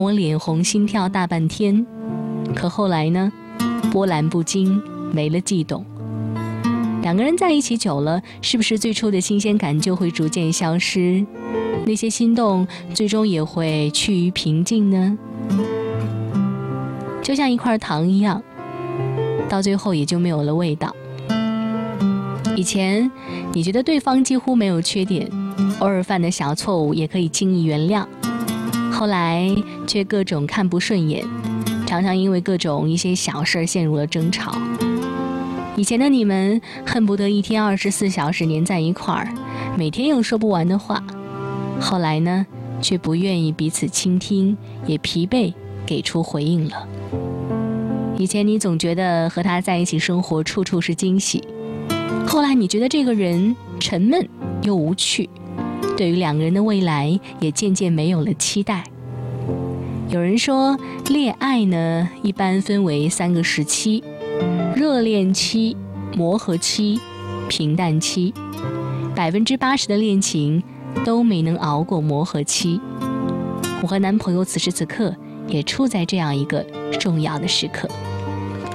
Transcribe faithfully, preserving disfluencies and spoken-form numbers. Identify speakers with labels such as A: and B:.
A: 我脸红心跳大半天，可后来呢，波澜不惊，没了悸动。两个人在一起久了，是不是最初的新鲜感就会逐渐消失？那些心动最终也会趋于平静呢？就像一块糖一样，到最后也就没有了味道。以前你觉得对方几乎没有缺点，偶尔犯的小错误也可以轻易原谅，后来却各种看不顺眼，常常因为各种一些小事陷入了争吵。以前的你们恨不得一天二十四小时黏在一块儿，每天有说不完的话，后来呢，却不愿意彼此倾听，也疲惫给出回应了。以前你总觉得和他在一起生活处处是惊喜，后来你觉得这个人沉闷又无趣，对于两个人的未来也渐渐没有了期待。有人说，恋爱呢一般分为三个时期：热恋期、磨合期、平淡期。百分之八十的恋情都没能熬过磨合期。我和男朋友此时此刻也处在这样一个重要的时刻。